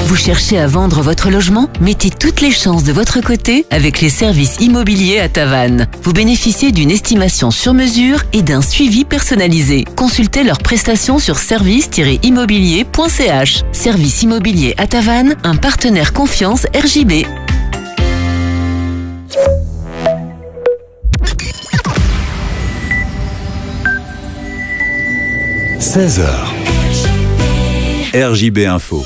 Vous cherchez à vendre votre logement? Mettez toutes les chances de votre côté avec les services immobiliers à Tavannes. Vous bénéficiez d'une estimation sur mesure et d'un suivi personnalisé. Consultez leurs prestations sur service-immobilier.ch. Service immobilier à Tavannes, un partenaire confiance RJB. – 16h. RJB Info.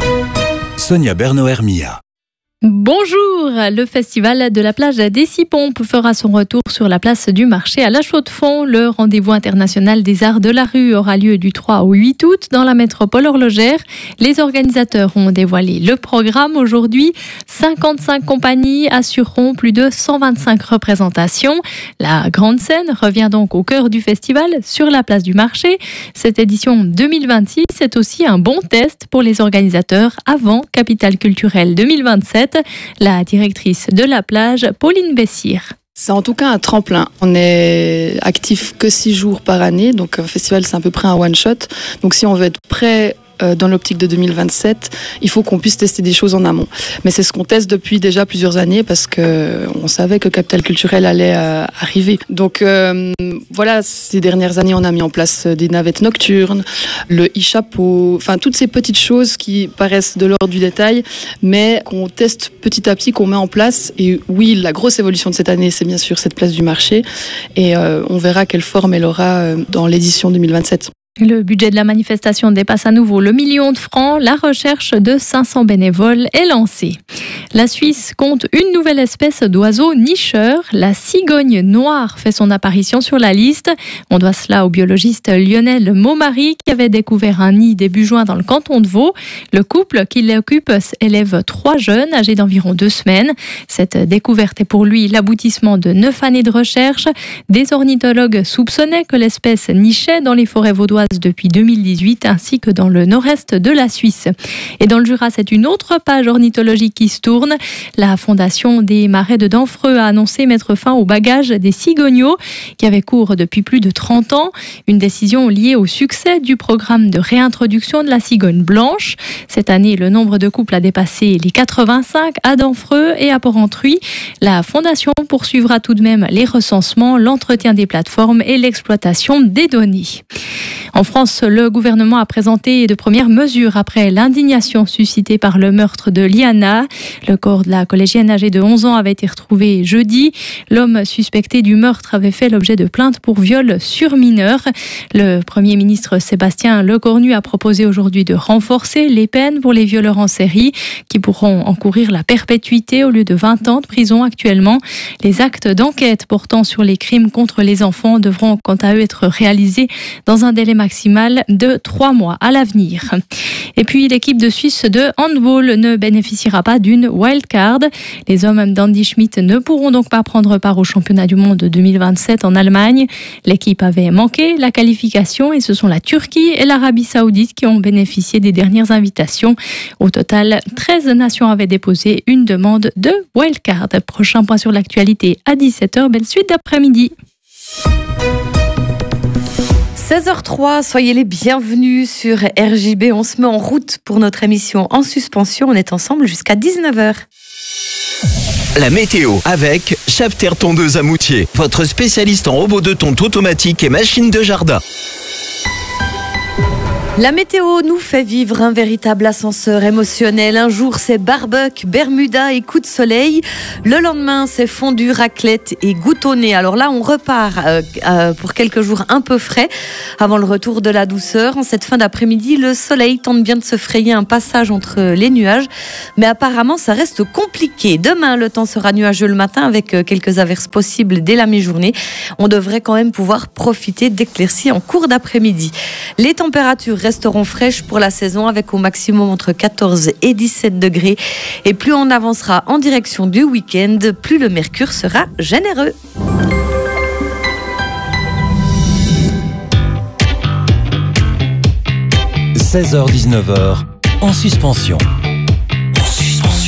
Sonia Berno-Hermia. Bonjour, le festival de la plage des Six Pompes fera son retour sur la place du marché à La Chaux-de-Fonds. Le rendez-vous international des arts de la rue aura lieu du 3 au 8 août dans la métropole horlogère. Les organisateurs ont dévoilé le programme aujourd'hui. 55 compagnies assureront plus de 125 représentations. La grande scène revient donc au cœur du festival sur la place du marché. Cette édition 2026 est aussi un bon test pour les organisateurs avant Capitale culturelle 2027. La directrice de la plage, Pauline Bessire. C'est en tout cas un tremplin. On est actif que 6 jours par année, donc un festival c'est à peu près un one-shot. Donc si on veut être prêt dans l'optique de 2027, il faut qu'on puisse tester des choses en amont. Mais c'est ce qu'on teste depuis déjà plusieurs années parce qu'on savait que Capitale culturelle allait arriver. Donc voilà, ces dernières années, on a mis en place des navettes nocturnes, le e-chapeau, enfin toutes ces petites choses qui paraissent de l'ordre du détail, mais qu'on teste petit à petit, qu'on met en place. Et oui, la grosse évolution de cette année, c'est bien sûr cette place du marché. Et on verra quelle forme elle aura dans l'édition 2027. Le budget de la manifestation dépasse à nouveau le 1 million de francs. La recherche de 500 bénévoles est lancée. La Suisse compte une nouvelle espèce d'oiseau nicheur. La cigogne noire fait son apparition sur la liste. On doit cela au biologiste Lionel Maumary qui avait découvert un nid début juin dans le canton de Vaud. Le couple qui l'occupe élève 3 jeunes âgés d'environ 2 semaines. Cette découverte est pour lui l'aboutissement de 9 années de recherche. Des ornithologues soupçonnaient que l'espèce nichait dans les forêts vaudoises depuis 2018 ainsi que dans le nord-est de la Suisse. Et dans le Jura, c'est une autre page ornithologique qui se tourne. La Fondation des Marais de Denfreux a annoncé mettre fin au bagage des cigogneaux qui avait cours depuis plus de 30 ans. Une décision liée au succès du programme de réintroduction de la cigogne blanche. Cette année, le nombre de couples a dépassé les 85 à Denfreux et à Porrentruy. La Fondation poursuivra tout de même les recensements, l'entretien des plateformes et l'exploitation des données. En France, le gouvernement a présenté de premières mesures après l'indignation suscitée par le meurtre de Liana. Le corps de la collégienne âgée de 11 ans avait été retrouvé jeudi. L'homme suspecté du meurtre avait fait l'objet de plaintes pour viol sur mineur. Le Premier ministre Sébastien Lecornu a proposé aujourd'hui de renforcer les peines pour les violeurs en série qui pourront encourir la perpétuité au lieu de 20 ans de prison actuellement. Les actes d'enquête portant sur les crimes contre les enfants devront quant à eux être réalisés dans un délai maximal de 3 mois à l'avenir. Et puis l'équipe de Suisse de handball ne bénéficiera pas d'une wildcard. Les hommes d'Andy Schmidt ne pourront donc pas prendre part au championnat du monde 2027 en Allemagne. L'équipe avait manqué la qualification et ce sont la Turquie et l'Arabie Saoudite qui ont bénéficié des dernières invitations. Au total, 13 nations avaient déposé une demande de wildcard. Prochain point sur l'actualité à 17h. Belle suite d'après-midi. 16h03, soyez les bienvenus sur RJB. On se met en route pour notre émission En Suspension. On est ensemble jusqu'à 19h. La météo avec Chapter Tondeuse à Moutier, votre spécialiste en robots de tonte automatique et machines de jardin. La météo nous fait vivre un véritable ascenseur émotionnel. Un jour, c'est barbecue, bermuda et coup de soleil. Le lendemain, c'est fondue, raclette et goutonné. Alors là, on repart pour quelques jours un peu frais avant le retour de la douceur. En cette fin d'après-midi, le soleil tente bien de se frayer un passage entre les nuages. Mais apparemment, ça reste compliqué. Demain, le temps sera nuageux le matin avec quelques averses possibles dès la mi-journée. On devrait quand même pouvoir profiter d'éclaircies en cours d'après-midi. Les températures resteront fraîches pour la saison avec au maximum entre 14 et 17 degrés. Et plus on avancera en direction du week-end, plus le mercure sera généreux. – 16h-19h, en suspension.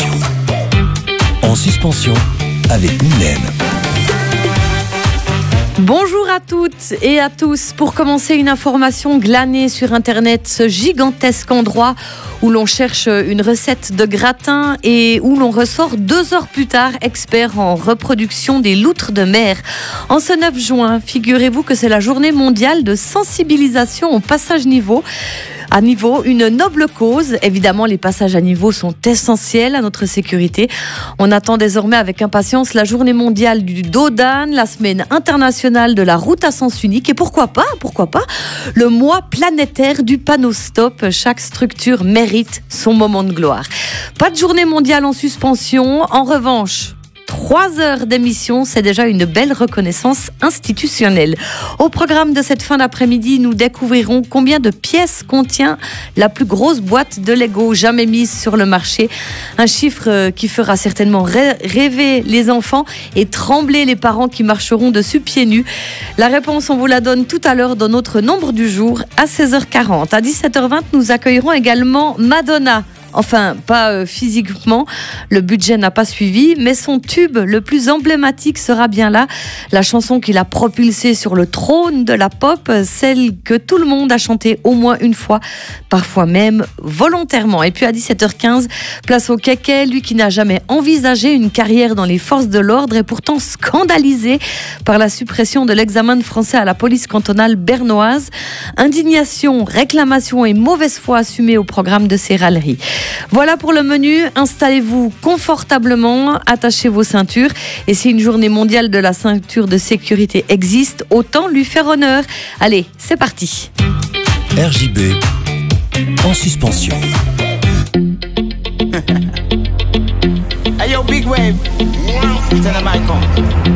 En suspension avec Mylène. Bonjour à toutes et à tous. Pour commencer, une information glanée sur Internet, ce gigantesque endroit où l'on cherche une recette de gratin et où l'on ressort 2 heures plus tard, expert en reproduction des loutres de mer. En ce 9 juin, figurez-vous que c'est la journée mondiale de sensibilisation au passage à niveau, une noble cause. Évidemment, les passages à niveau sont essentiels à notre sécurité. On attend désormais avec impatience la journée mondiale du dos d'âne, la semaine internationale de la route à sens unique et pourquoi pas, le mois planétaire du panneau stop. Chaque structure mérite son moment de gloire. Pas de journée mondiale en suspension. En revanche, 3 heures d'émission, c'est déjà une belle reconnaissance institutionnelle. Au programme de cette fin d'après-midi, nous découvrirons combien de pièces contient la plus grosse boîte de Lego jamais mise sur le marché. Un chiffre qui fera certainement rêver les enfants et trembler les parents qui marcheront dessus pieds nus. La réponse, on vous la donne tout à l'heure dans notre nombre du jour à 16h40. À 17h20, nous accueillerons également Madonna. Enfin, pas physiquement, le budget n'a pas suivi, mais son tube le plus emblématique sera bien là. La chanson qui l'a propulsée sur le trône de la pop, celle que tout le monde a chantée au moins une fois, parfois même volontairement. Et puis à 17h15, place au kéké, lui qui n'a jamais envisagé une carrière dans les forces de l'ordre est pourtant scandalisé par la suppression de l'examen de français à la police cantonale bernoise. Indignation, réclamation et mauvaise foi assumée au programme de ces râleries. Voilà pour le menu, installez-vous confortablement, attachez vos ceintures et si une journée mondiale de la ceinture de sécurité existe, autant lui faire honneur. Allez, c'est parti. RJB en suspension. Hey yo, big wave. Tell them I come.